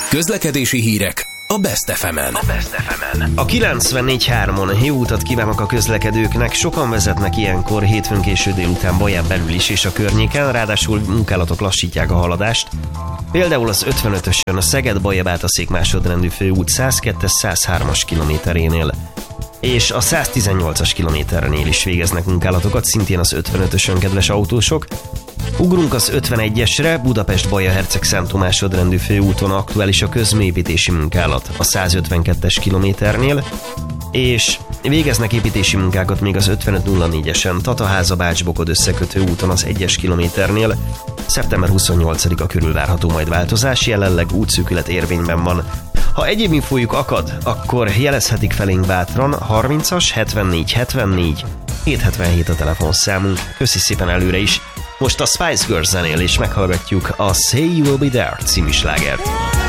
Közlekedési hírek a Best FM-en. A 94.3-on jó utat kívánok a közlekedőknek. Sokan vezetnek ilyenkor hétfőn késő délután Baján belül is és a környéken, ráadásul munkálatok lassítják a haladást. Például az 55-ösön a Szeged-Baja-Bátaszék másodrendű főút 102-103-as kilométerénél, és a 118-as kilométernél is végeznek munkálatokat, szintén az 55-ösön, kedves autósok. Ugrunk az 51-esre, Budapest-Baja-Herceg-Szentó másodrendű főúton aktuális a közműépítési munkálat a 152-es kilométernél, és végeznek építési munkákat még az 5504-esen Tataháza-Bács-Bokod összekötő úton az 1-es kilométernél. Szeptember 28-a körül várható majd változás, jelenleg útszűkület érvényben van. Ha egyéb infójuk akad, akkor jelezhetik felénk bátran 30-as 74 74 777 a telefonszámunk. Köszi szépen előre is! Most a Spice Girls zenél és meghallgatjuk a Say You Will Be There című slágert.